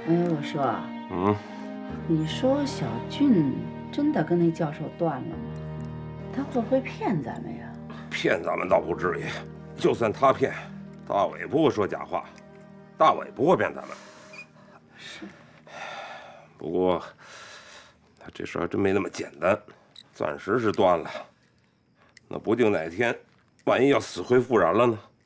哎，我说，你说小俊真的跟那教授断了吗？他会不会骗咱们呀？ 骗咱们倒不至于，就算他骗，大伟不会说假话，大伟不会骗咱们。 是。 不过，他这事还真没那么简单，暂时是断了，那不定哪天，万一要死灰复燃了呢？